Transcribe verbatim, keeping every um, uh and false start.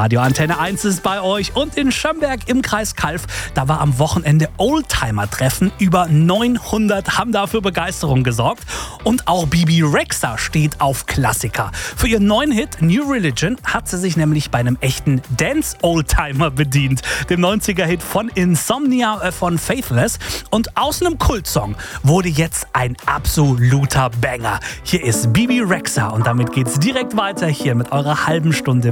Radio Antenne eins ist bei euch und in Schömberg im Kreis Calw, da war am Wochenende Oldtimer-Treffen. Über neunhundert haben da für Begeisterung gesorgt. Und auch Bebe Rexha steht auf Klassiker. Für ihren neuen Hit New Religion hat sie sich nämlich bei einem echten Dance-Oldtimer bedient. Dem neunziger-Hit von Insomnia äh, von Faithless. Und aus einem Kultsong wurde jetzt ein absoluter Banger. Hier ist Bebe Rexha und damit geht's direkt weiter hier mit eurer halben Stunde